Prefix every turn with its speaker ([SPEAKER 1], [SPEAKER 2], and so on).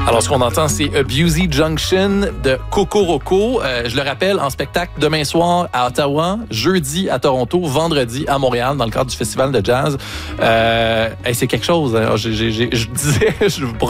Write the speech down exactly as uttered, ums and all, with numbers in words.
[SPEAKER 1] Alors, ce qu'on entend, c'est Abusey Junction de Cocoroco. Euh, je le rappelle, en spectacle demain soir à Ottawa, jeudi à Toronto, vendredi à Montréal, dans le cadre du Festival de jazz. Euh, hey, c'est quelque chose. Hein. J'ai, j'ai, j'ai, je disais, je